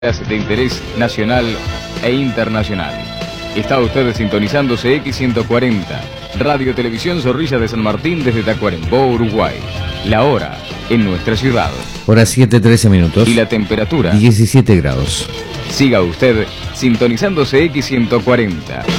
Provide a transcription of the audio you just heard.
de interés nacional e internacional. Está usted sintonizando CX140, Radio Televisión Zorrilla de San Martín desde Tacuarembó, Uruguay. La hora en nuestra ciudad. Hora 7:13 minutos. Y la temperatura 17 grados. Siga usted sintonizando CX140.